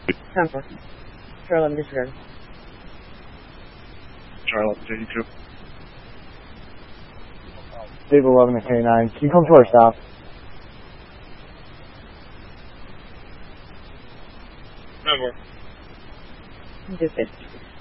10-4. Charlie 11 disregard. Charlie 11 82. Dave 11 to K9. Can you come to our stop? Never. Do 50.